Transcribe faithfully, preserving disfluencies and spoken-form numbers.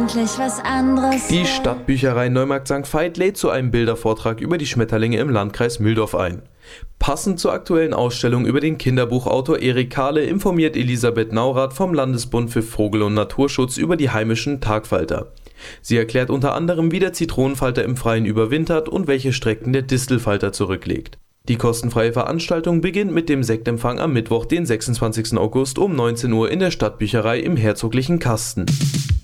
endlich was anderes. Die Stadtbücherei Neumarkt Sankt Veit lädt zu einem Bildervortrag über die Schmetterlinge im Landkreis Mühldorf ein. Passend zur aktuellen Ausstellung über den Kinderbuchautor Erik Kahle informiert Elisabeth Naurath vom Landesbund für Vogel- und Naturschutz über die heimischen Tagfalter. Sie erklärt unter anderem, wie der Zitronenfalter im Freien überwintert und welche Strecken der Distelfalter zurücklegt. Die kostenfreie Veranstaltung beginnt mit dem Sektempfang am Mittwoch, den sechsundzwanzigsten August um neunzehn Uhr in der Stadtbücherei im Herzoglichen Kasten.